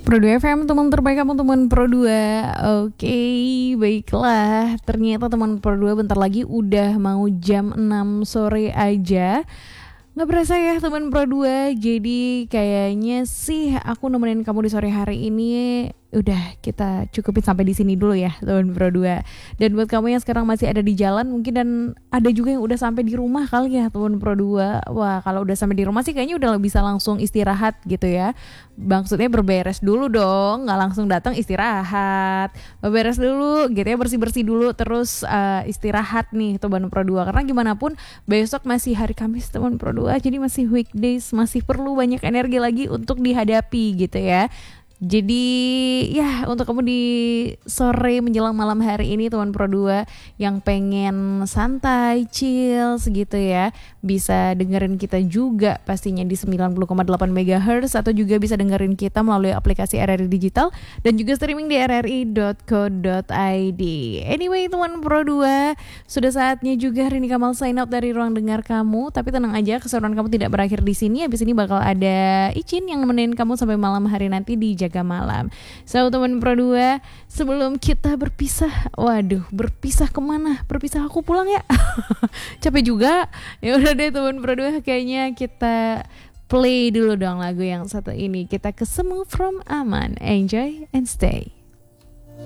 Pro 2 FM, teman terbaik kamu, teman Pro 2. Oke, baiklah. Ternyata teman Pro 2 bentar lagi udah mau jam 6 sore aja. Nggak berasa ya teman Pro 2. Jadi kayaknya sih aku nemenin kamu di sore hari ini. Udah, kita cukupin sampai di sini dulu ya teman Pro 2. Dan buat kamu yang sekarang masih ada di jalan mungkin, dan ada juga yang udah sampai di rumah kali ya teman Pro 2. Wah, kalau udah sampai di rumah sih kayaknya udah bisa langsung istirahat gitu ya. Maksudnya berberes dulu dong, nggak langsung datang istirahat. Berberes dulu gitu ya, bersih-bersih dulu, terus istirahat nih teman Pro 2. Karena gimana pun besok masih hari Kamis teman Pro 2, jadi masih weekdays, masih perlu banyak energi lagi untuk dihadapi gitu ya. Jadi ya, untuk kamu di sore menjelang malam hari ini teman Pro 2 yang pengen santai, chill segitu ya, bisa dengerin kita juga pastinya di 90,8 MHz, atau juga bisa dengerin kita melalui aplikasi RRI Digital dan juga streaming di rri.co.id. Anyway teman Pro 2, sudah saatnya juga Rini Kamal sign out dari ruang dengar kamu. Tapi tenang aja, keseruan kamu tidak berakhir di sini. Habis ini bakal ada Icin yang nemenin kamu sampai malam hari nanti di Jaga Malam. So teman Pro 2, sebelum kita berpisah, waduh, berpisah kemana? Berpisah aku pulang ya. Capek juga. Ya udah deh teman Pro 2, kayaknya kita play dulu dong lagu yang satu ini. Kita ke Semu from Aman. Enjoy and stay.